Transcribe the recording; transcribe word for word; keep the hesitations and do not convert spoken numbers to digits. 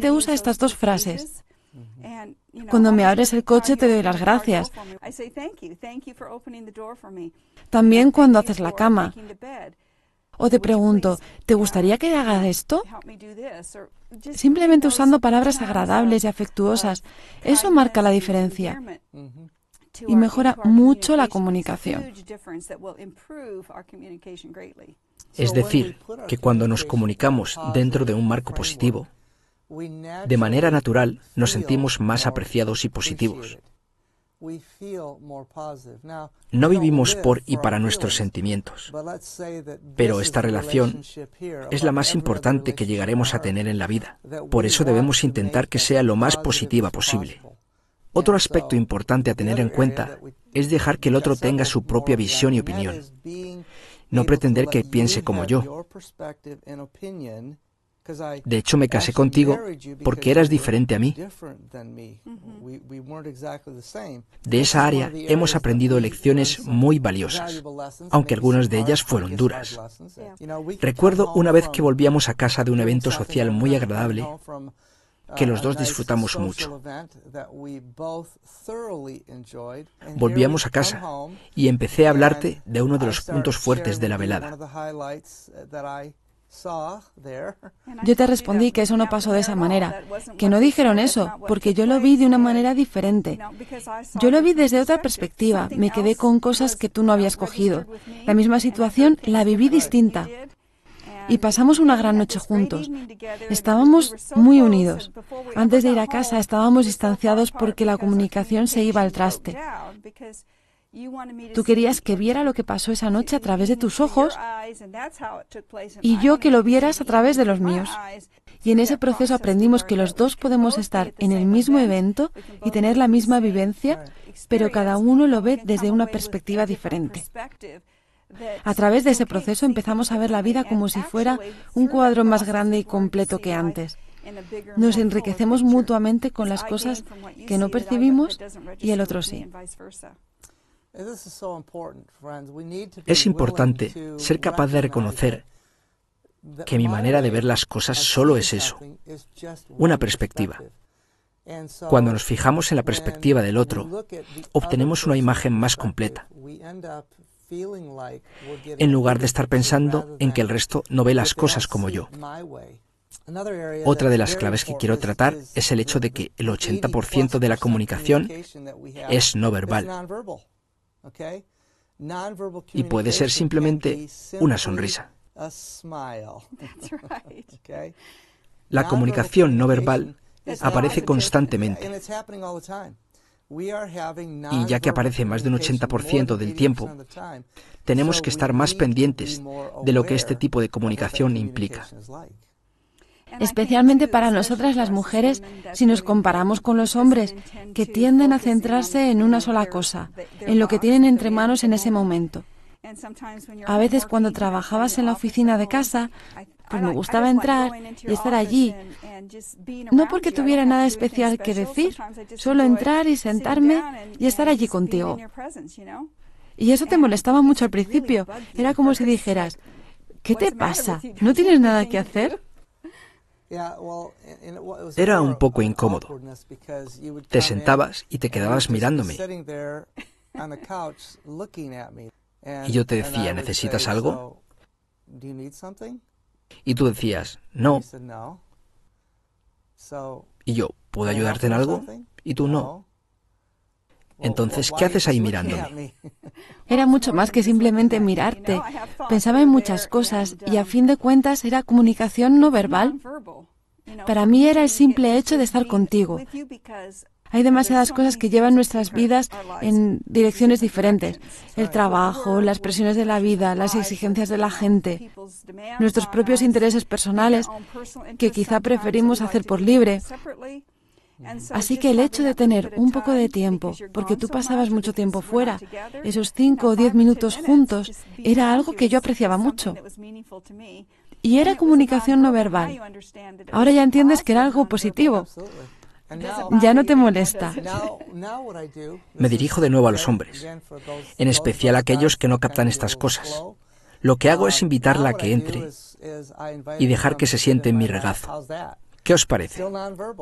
Normalmente usa estas dos frases. Cuando me abres el coche te doy las gracias. También cuando haces la cama. O te pregunto, ¿te gustaría que haga esto? Simplemente usando palabras agradables y afectuosas. Eso marca la diferencia. Y mejora mucho la comunicación. Es decir, que cuando nos comunicamos dentro de un marco positivo, de manera natural nos sentimos más apreciados y positivos. No vivimos por y para nuestros sentimientos, pero esta relación es la más importante que llegaremos a tener en la vida. Por eso debemos intentar que sea lo más positiva posible. Otro aspecto importante a tener en cuenta es dejar que el otro tenga su propia visión y opinión. No pretender que piense como yo. De hecho, me casé contigo porque eras diferente a mí. De esa área hemos aprendido lecciones muy valiosas, aunque algunas de ellas fueron duras. Recuerdo una vez que volvíamos a casa de un evento social muy agradable, que los dos disfrutamos mucho. Volvíamos a casa y empecé a hablarte de uno de los puntos fuertes de la velada. Yo te respondí que eso no pasó de esa manera, que no dijeron eso, porque yo lo vi de una manera diferente. Yo lo vi desde otra perspectiva, me quedé con cosas que tú no habías cogido. La misma situación la viví distinta. Y pasamos una gran noche juntos. Estábamos muy unidos. Antes de ir a casa estábamos distanciados porque la comunicación se iba al traste. Tú querías que viera lo que pasó esa noche a través de tus ojos y yo que lo vieras a través de los míos. Y en ese proceso aprendimos que los dos podemos estar en el mismo evento y tener la misma vivencia, pero cada uno lo ve desde una perspectiva diferente. A través de ese proceso empezamos a ver la vida como si fuera un cuadro más grande y completo que antes. Nos enriquecemos mutuamente con las cosas que no percibimos y el otro sí. Es importante ser capaz de reconocer que mi manera de ver las cosas solo es eso, una perspectiva. Cuando nos fijamos en la perspectiva del otro, obtenemos una imagen más completa, en lugar de estar pensando en que el resto no ve las cosas como yo. Otra de las claves que quiero tratar es el hecho de que el ochenta por ciento de la comunicación es no verbal. Y puede ser simplemente una sonrisa. La comunicación no verbal aparece constantemente. Y ya que aparece más de un ochenta por ciento del tiempo, tenemos que estar más pendientes de lo que este tipo de comunicación implica. Especialmente para nosotras las mujeres, si nos comparamos con los hombres, que tienden a centrarse en una sola cosa, en lo que tienen entre manos en ese momento. A veces cuando trabajabas en la oficina de casa, pues me gustaba entrar y estar allí, no porque tuviera nada especial que decir, solo entrar y sentarme y estar allí contigo. Y eso te molestaba mucho al principio, era como si dijeras, ¿qué te pasa? ¿No tienes nada que hacer? Era un poco incómodo. Te sentabas y te quedabas mirándome. Y yo te decía, ¿necesitas algo? Y tú decías, no. Y yo, ¿puedo ayudarte en algo? Y tú no. Entonces, ¿qué haces ahí mirándome? Era mucho más que simplemente mirarte. Pensaba en muchas cosas y a fin de cuentas era comunicación no verbal. Para mí era el simple hecho de estar contigo. Hay demasiadas cosas que llevan nuestras vidas en direcciones diferentes. El trabajo, las presiones de la vida, las exigencias de la gente, nuestros propios intereses personales que quizá preferimos hacer por libre. Así que el hecho de tener un poco de tiempo, porque tú pasabas mucho tiempo fuera, esos cinco o diez minutos juntos, era algo que yo apreciaba mucho. Y era comunicación no verbal. Ahora ya entiendes que era algo positivo. Ya no te molesta. Me dirijo de nuevo a los hombres, en especial a aquellos que no captan estas cosas. Lo que hago es invitarla a que entre y dejar que se siente en mi regazo. ¿Qué os parece?